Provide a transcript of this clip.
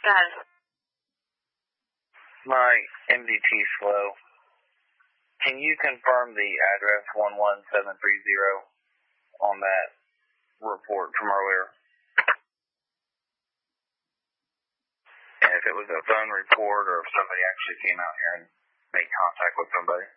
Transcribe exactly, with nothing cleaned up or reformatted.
Got it. My M D T slow. Can you confirm the address one one seven three zero on that report from earlier? And if it was a phone report or if somebody actually came out here and made contact with somebody?